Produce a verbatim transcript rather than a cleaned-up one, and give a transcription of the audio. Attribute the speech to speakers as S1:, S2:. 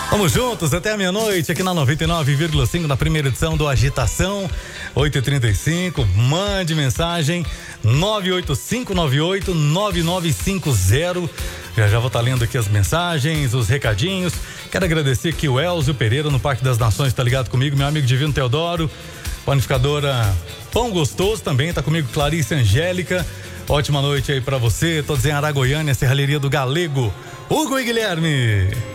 S1: Vamos juntos até a meia-noite aqui na noventa e nove vírgula cinco, na primeira edição do Agitação, oito e trinta e cinco. Mande mensagem nove oito cinco nove oito nove nove cinco zero. Já já vou estar lendo aqui as mensagens, os recadinhos. Quero agradecer aqui o Elzio Pereira no Parque das Nações, tá ligado comigo, meu amigo Divino Teodoro, panificadora Pão Gostoso também, tá comigo Clarice Angélica. Ótima noite aí pra você, todos em Aragoiânia, Serralheria do Galego, Hugo e Guilherme.